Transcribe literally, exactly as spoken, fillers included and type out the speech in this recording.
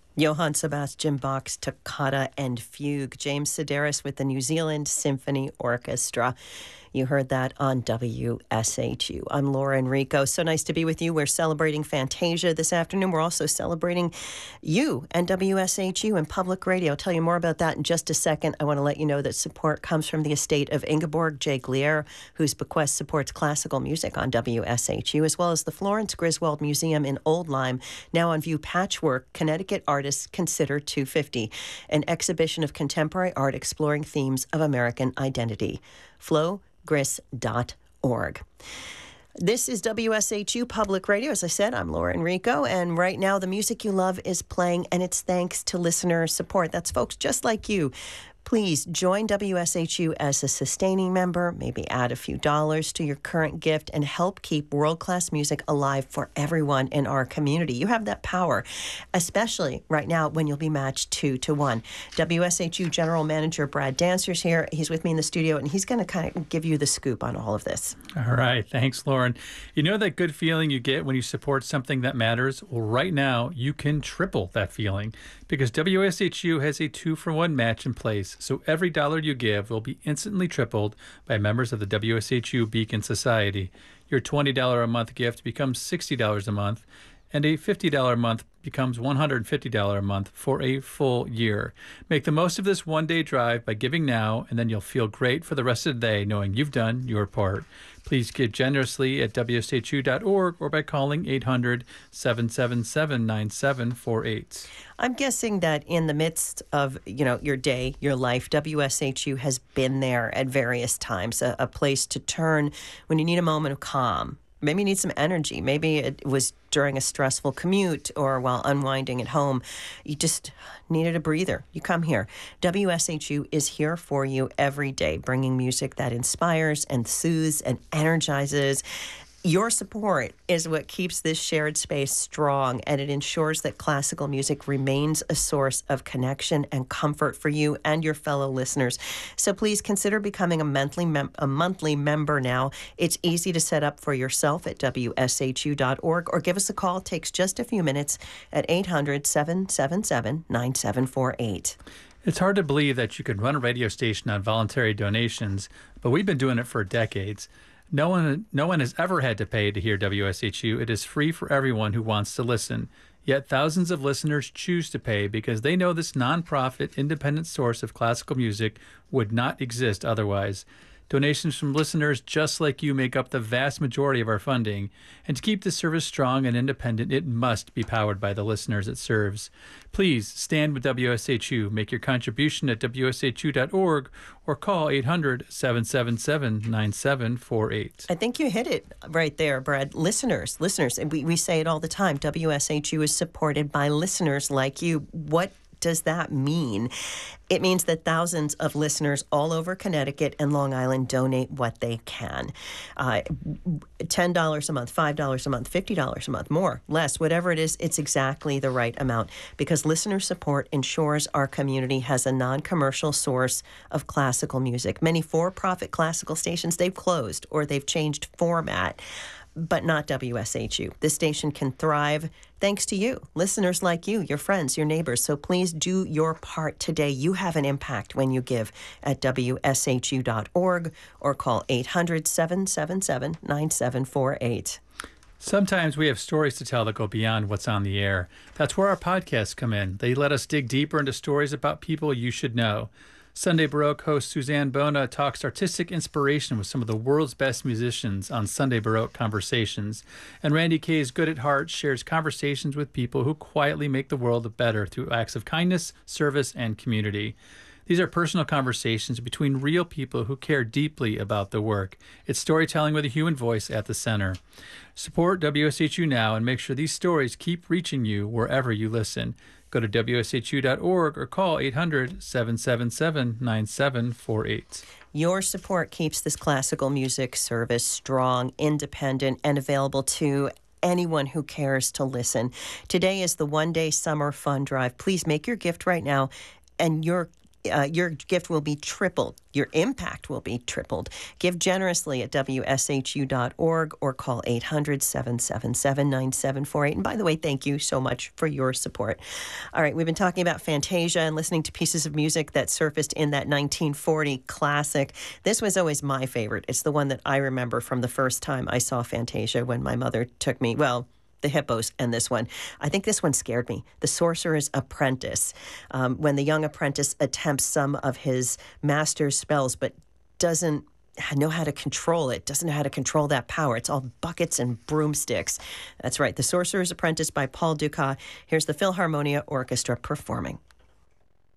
Johann Sebastian Bach's Toccata and Fugue. James Sedaris with the New Zealand Symphony Orchestra. You heard that on W S H U. I'm Laura Enrico. So nice to be with you. We're celebrating Fantasia this afternoon. We're also celebrating you and W S H U and public radio. I'll tell you more about that in just a second. I want to let you know that support comes from the estate of Ingeborg J. Glier, whose bequest supports classical music on W S H U, as well as the Florence Griswold Museum in Old Lyme, now on view Patchwork, Connecticut Artists Consider two fifty, an exhibition of contemporary art exploring themes of American identity. Flo gris dot org. This is W S H U Public Radio. As I said, I'm Laura Enrico, and right now the music you love is playing, and it's thanks to listener support. That's folks just like you. Please join W S H U as a sustaining member, maybe add a few dollars to your current gift, and help keep world-class music alive for everyone in our community. You have that power, especially right now when you'll be matched two to one. W S H U General Manager Brad Dancer's here. He's with me in the studio, and he's going to kind of give you the scoop on all of this. All right. Thanks, Lauren. You know that good feeling you get when you support something that matters? Well, right now, you can triple that feeling because W S H U has a two-for-one match in place. So every dollar you give will be instantly tripled by members of the W S H U Beacon Society. Your twenty dollars a month gift becomes sixty dollars a month, and a fifty dollars a month becomes one hundred fifty dollars a month for a full year. Make the most of this one-day drive by giving now, and then you'll feel great for the rest of the day knowing you've done your part. Please give generously at W S H U dot org or by calling eight hundred, seven seven seven, nine seven four eight. I'm guessing that in the midst of, you know, your day, your life, W S H U has been there at various times, a, a place to turn when you need a moment of calm. Maybe you need some energy. Maybe it was during a stressful commute or while unwinding at home. You just needed a breather. You come here. W S H U is here for you every day, bringing music that inspires and soothes and energizes. Your support is what keeps this shared space strong, and it ensures that classical music remains a source of connection and comfort for you and your fellow listeners. So please consider becoming a monthly mem- a monthly member now. It's easy to set up for yourself at W S H U dot org or give us a call. It takes just a few minutes at eight hundred, seven seven seven, nine seven four eight. It's hard to believe that you could run a radio station on voluntary donations, but we've been doing it for decades. No one, no one has ever had to pay to hear W S H U. It is free for everyone who wants to listen. Yet thousands of listeners choose to pay because they know this nonprofit, independent source of classical music would not exist otherwise. Donations from listeners just like you make up the vast majority of our funding. And to keep the service strong and independent, it must be powered by the listeners it serves. Please stand with W S H U. Make your contribution at W S H U dot org or call eight hundred, seven seven seven, nine seven four eight. I think you hit it right there, Brad. Listeners, listeners, and we, we say it all the time. W S H U is supported by listeners like you. What does that mean? It means that thousands of listeners all over Connecticut and Long Island donate what they can. Uh, ten dollars a month, five dollars a month, fifty dollars a month, more, less, whatever it is, it's exactly the right amount because listener support ensures our community has a non-commercial source of classical music. Many for-profit classical stations, they've closed or they've changed format, but not W S H U. This station can thrive thanks to you, listeners like you, your friends, your neighbors. So please do your part today. You have an impact when you give at W S H U dot org or call eight hundred, seven seven seven, nine seven four eight. Sometimes we have stories to tell that go beyond what's on the air. That's where our podcasts come in. They let us dig deeper into stories about people you should know. Sunday Baroque host Suzanne Bona talks artistic inspiration with some of the world's best musicians on Sunday Baroque Conversations. And Randy Kaye's Good at Heart shares conversations with people who quietly make the world better through acts of kindness, service, and community. These are personal conversations between real people who care deeply about the work. It's storytelling with a human voice at the center. Support W S H U now and make sure these stories keep reaching you wherever you listen. Go to W S H U dot org or call eight hundred, seven seven seven, nine seven four eight. Your support keeps this classical music service strong, independent, and available to anyone who cares to listen. Today is the one-day summer fun drive. Please make your gift right now, and your Uh, your gift will be tripled. Your impact will be tripled. Give generously at W S H U dot org or call eight hundred, seven seven seven, nine seven four eight. And by the way, thank you so much for your support. All right, we've been talking about Fantasia and listening to pieces of music that surfaced in that nineteen forty classic. This was always my favorite. It's the one that I remember from the first time I saw Fantasia when my mother took me, well, the Hippos and this one. I think this one scared me. The Sorcerer's Apprentice. Um, when the young apprentice attempts some of his master's spells but doesn't know how to control it, doesn't know how to control that power. It's all buckets and broomsticks. That's right. The Sorcerer's Apprentice by Paul Dukas. Here's the Philharmonia Orchestra performing.